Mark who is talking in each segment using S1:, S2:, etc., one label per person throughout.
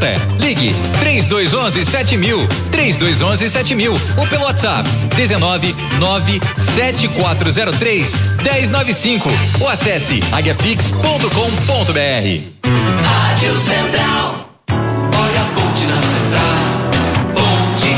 S1: Sumaré. Ligue 3211-7000, 3211-7000 ou pelo WhatsApp 1997403-1095 ou acesse aguiapix.com.br.
S2: Rádio Central. Olha a ponte na Central. Ponte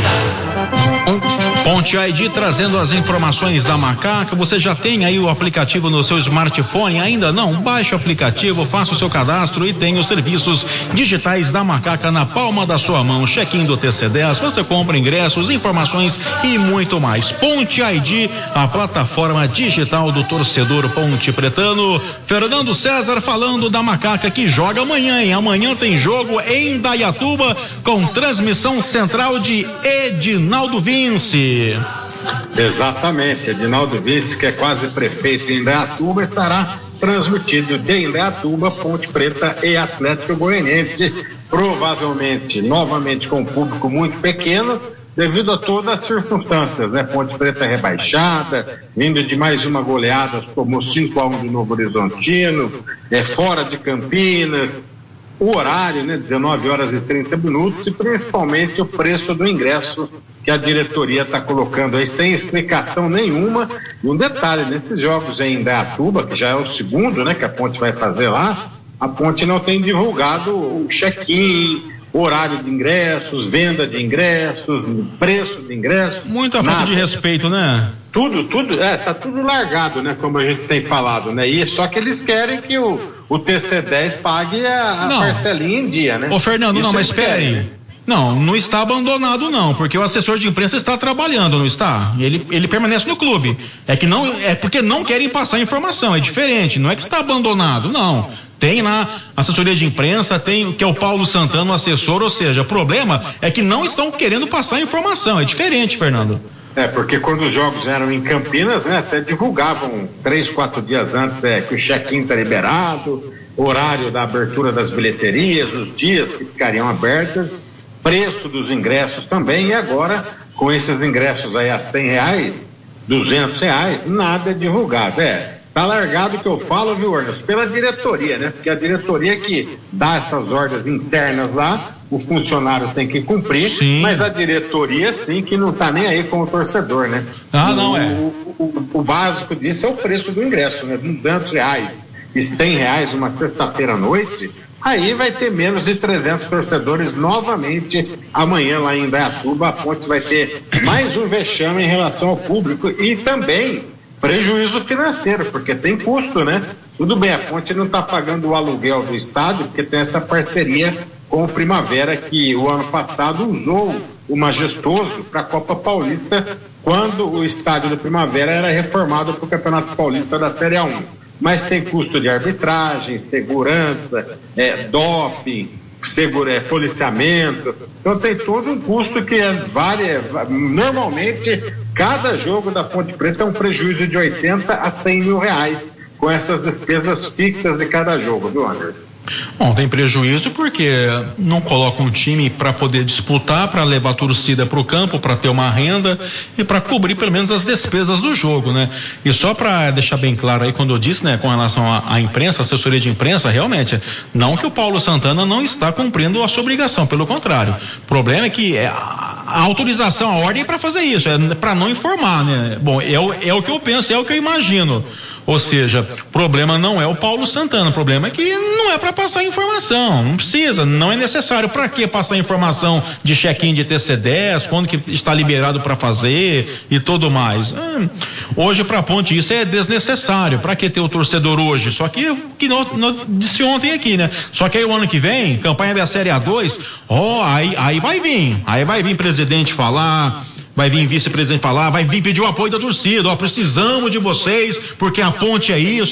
S2: Preta.
S3: Ponte ID trazendo as informações da Macaca. Você já tem aí o aplicativo no seu smartphone? Ainda não? Baixe o aplicativo, faça o seu cadastro e tenha os serviços digitais da Macaca na palma da sua mão. Check-in do TC10, você compra ingressos, informações e muito mais. Ponte ID, a plataforma digital do torcedor ponte pretano. Fernando César falando da Macaca que joga amanhã, hein? Amanhã tem jogo em Indaiatuba com transmissão central de Edinaldo Vince.
S4: Exatamente, Edinaldo Vince, que é quase prefeito em Indaiatuba, estará transmitindo de Indaiatuba, Ponte Preta e Atlético Goianiense, provavelmente, novamente com um público muito pequeno, devido a todas as circunstâncias, né? Ponte Preta rebaixada, vindo de mais uma goleada, tomou 5-1 do Novo Horizontino, fora de Campinas, o horário, né? 19h30 e principalmente o preço do ingresso que a diretoria está colocando aí sem explicação nenhuma. E um detalhe, nesses jogos em Indaiatuba, que já é o segundo, né, que a Ponte vai fazer lá, a Ponte não tem divulgado o check-in, horário de ingressos, venda de ingressos, preço de ingressos.
S3: Muita falta de respeito, né?
S4: Tudo, tá tudo largado, né, como a gente tem falado, né, e só que eles querem que o TC10 pague a parcelinha em dia, né?
S3: Ô Fernando,
S4: isso
S3: não, mas espera aí. Não está abandonado não, porque o assessor de imprensa está trabalhando, não está? Ele permanece no clube. É porque não querem passar informação, é diferente, não é que está abandonado, não. Tem lá assessoria de imprensa, tem que é o Paulo Santana, o assessor, ou seja, o problema é que não estão querendo passar informação, é diferente, Fernando.
S4: Porque quando os jogos eram em Campinas, né, até divulgavam 3-4 dias antes que o check-in está liberado, horário da abertura das bilheterias, os dias que ficariam abertas, preço dos ingressos também, e agora com esses ingressos aí a R$100, R$200, nada é divulgado. Tá largado que eu falo, viu, Ernesto? Pela diretoria, né? Porque a diretoria que dá essas ordens internas lá, os funcionários têm que cumprir, sim. Mas a diretoria sim que não tá nem aí com o torcedor, né? O básico disso é o preço do ingresso, né? R$200 e R$100 uma sexta-feira à noite. Aí vai ter menos de 300 torcedores novamente amanhã lá em Indaiatuba. A Ponte vai ter mais um vexame em relação ao público e também prejuízo financeiro, porque tem custo, né? Tudo bem, a Ponte não está pagando o aluguel do estádio, porque tem essa parceria com o Primavera, que o ano passado usou o Majestoso para a Copa Paulista, quando o estádio do Primavera era reformado para o Campeonato Paulista da Série A1. Mas tem custo de arbitragem, segurança, doping, policiamento. Então tem todo um custo que normalmente cada jogo da Ponte Preta é um prejuízo de 80 a 100 mil reais com essas despesas fixas de cada jogo, viu, Anderson?
S3: Bom, tem prejuízo porque não coloca um time para poder disputar, para levar a torcida para o campo, para ter uma renda e para cobrir pelo menos as despesas do jogo, né? E só para deixar bem claro aí, quando eu disse, né, com relação à imprensa, assessoria de imprensa, realmente, não que o Paulo Santana não está cumprindo a sua obrigação, pelo contrário. O problema é que a autorização, a ordem é para fazer isso, é para não informar, né? Bom, é o que eu penso, é o que eu imagino. Ou seja, o problema não é o Paulo Santana, o problema é que não é para passar informação, não precisa, não é necessário. Para que passar informação de check-in de TC10, quando que está liberado para fazer e tudo mais? Hoje para a Ponte isso é desnecessário. Para que ter o torcedor hoje? Só que nós disse ontem aqui, né? Só que aí o ano que vem, campanha da Série A2, aí vai vir presidente falar, vai vir vice-presidente falar, vai vir pedir o apoio da torcida, precisamos de vocês, porque a Ponte é isso.